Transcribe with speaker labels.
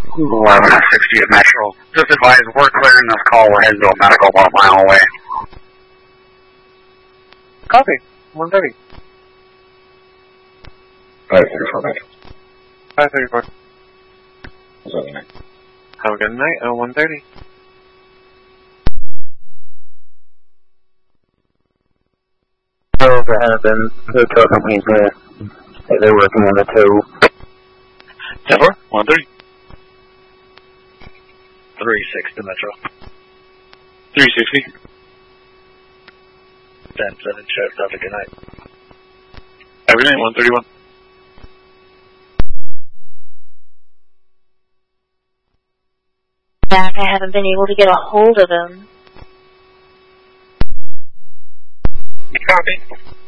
Speaker 1: 1160 at Metro. Just advise, we're clearing this call. We're heading to a medical about a mile away.
Speaker 2: Copy. 130.
Speaker 1: 534 Metro.
Speaker 2: 534.
Speaker 1: Have a good night.
Speaker 2: Have a good night. 130.
Speaker 3: There have been two tow companies there. They're working on the tow.
Speaker 1: 10-4, 130. 36 to Metro.
Speaker 2: 360.
Speaker 1: 10-7, check. Have a good night.
Speaker 2: Have a good night. 131.
Speaker 4: Back, I haven't been able to get a hold of him.
Speaker 1: Copy.